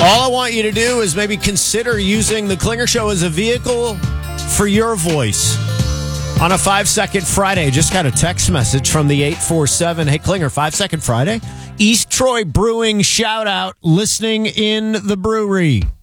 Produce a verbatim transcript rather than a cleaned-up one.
All I want you to do is maybe consider using the Klinger Show as a vehicle for your voice. On a five-second Friday, just got a text message from the eight four seven. Hey, Klinger, five-second Friday? East Troy Brewing shout-out, listening in the brewery.